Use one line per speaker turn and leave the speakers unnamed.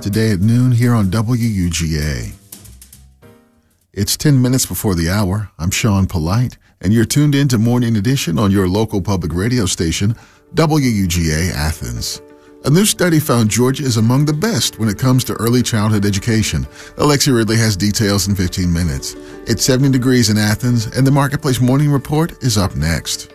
today at noon here on WUGA. It's 10 minutes before the hour. I'm Sean Polite, and you're tuned in to Morning Edition on your local public radio station, WUGA Athens. A new study found Georgia is among the best when it comes to early childhood education. Alexia Ridley has details in 15 minutes. It's 70 degrees in Athens, and the Marketplace Morning Report is up next.